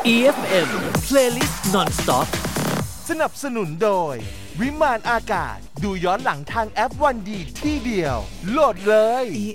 EFM Playlist Non-Stop สนับสนุนโดยวิมานอากาศดูย้อนหลังทางแอปวันดีที่เดียวโหลดเลย